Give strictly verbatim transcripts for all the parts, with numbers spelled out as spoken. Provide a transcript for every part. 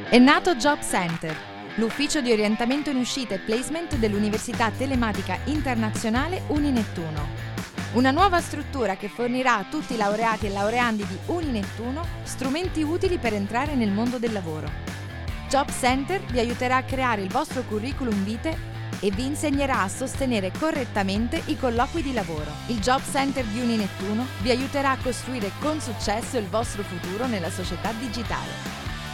È nato Job Center, l'ufficio di orientamento in uscita e placement dell'Università Telematica Internazionale Uninettuno. Una nuova struttura che fornirà a tutti i laureati e laureandi di Uninettuno strumenti utili per entrare nel mondo del lavoro. Job Center vi aiuterà a creare il vostro curriculum vitae e vi insegnerà a sostenere correttamente i colloqui di lavoro. Il Job Center di Uninettuno vi aiuterà a costruire con successo il vostro futuro nella società digitale.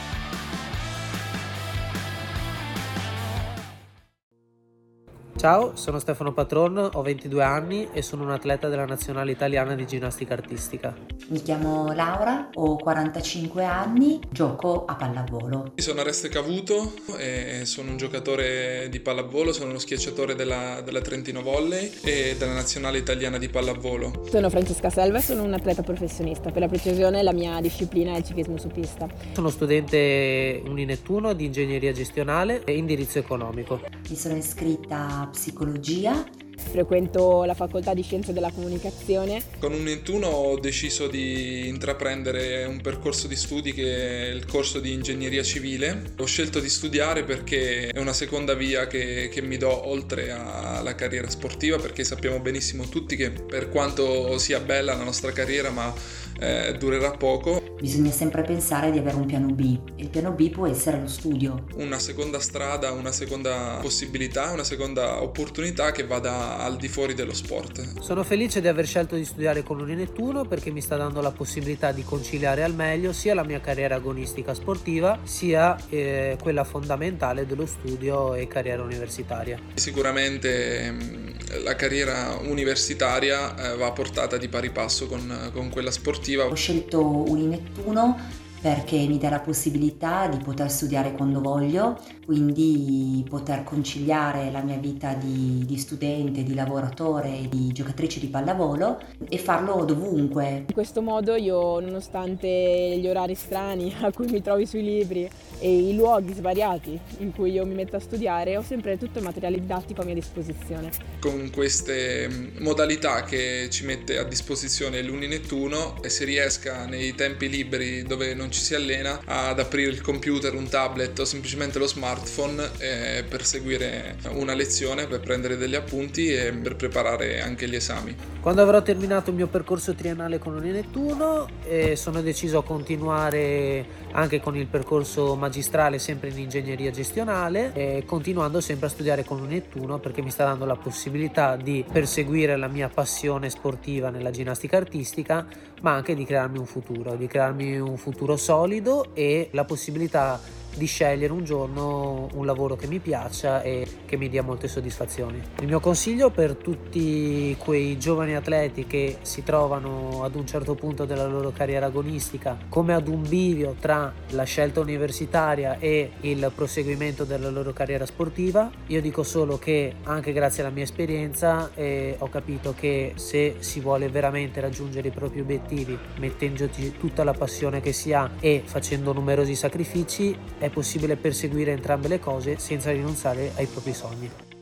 Ciao, sono Stefano Patron, ho ventidue anni e sono un atleta della nazionale italiana di ginnastica artistica. Mi chiamo Laura, ho quarantacinque anni, gioco a pallavolo. Sono Areste Cavuto e sono un giocatore di pallavolo, sono uno schiacciatore della, della Trentino Volley e della nazionale italiana di pallavolo. Sono Francesca Selva e sono un atleta professionista, per la precisione la mia disciplina è il ciclismo su pista. Sono studente Uninettuno di ingegneria gestionale e indirizzo economico. Mi sono iscritta a psicologia. Frequento la facoltà di scienze della comunicazione. Con Uninettuno ho deciso di intraprendere un percorso di studi che è il corso di ingegneria civile. Ho scelto di studiare perché è una seconda via che, che mi do oltre alla carriera sportiva, perché sappiamo benissimo tutti che per quanto sia bella la nostra carriera, ma eh, durerà poco. Bisogna sempre pensare di avere un piano B e il piano B può essere lo studio. Una seconda strada, una seconda possibilità, una seconda opportunità che vada al di fuori dello sport. Sono felice di aver scelto di studiare con Uninettuno perché mi sta dando la possibilità di conciliare al meglio sia la mia carriera agonistica sportiva sia eh, quella fondamentale dello studio e carriera universitaria. Sicuramente mh, la carriera universitaria eh, va portata di pari passo con, con quella sportiva. Ho scelto Uninettuno perché mi dà la possibilità di poter studiare quando voglio, quindi poter conciliare la mia vita di, di studente, di lavoratore, di giocatrice di pallavolo e farlo dovunque. In questo modo io, nonostante gli orari strani a cui mi trovi sui libri e i luoghi svariati in cui io mi metto a studiare, ho sempre tutto il materiale didattico a mia disposizione. Con queste modalità che ci mette a disposizione l'Uninettuno, e si riesca nei tempi liberi dove non ci si allena ad aprire il computer, un tablet o semplicemente lo smartphone eh, per seguire una lezione, per prendere degli appunti e per preparare anche gli esami. Quando avrò terminato il mio percorso triennale con Uninettuno eh, sono deciso a continuare anche con il percorso magistrale sempre in ingegneria gestionale e continuando sempre a studiare con Uninettuno perché mi sta dando la possibilità di perseguire la mia passione sportiva nella ginnastica artistica, ma anche di crearmi un futuro, di crearmi un futuro solido e la possibilità di scegliere un giorno un lavoro che mi piaccia e che mi dia molte soddisfazioni. Il mio consiglio per tutti quei giovani atleti che si trovano ad un certo punto della loro carriera agonistica come ad un bivio tra la scelta universitaria e il proseguimento della loro carriera sportiva, io dico solo che anche grazie alla mia esperienza eh, ho capito che se si vuole veramente raggiungere i propri obiettivi mettendoci tutta la passione che si ha e facendo numerosi sacrifici è possibile perseguire entrambe le cose senza rinunciare ai propri sogni.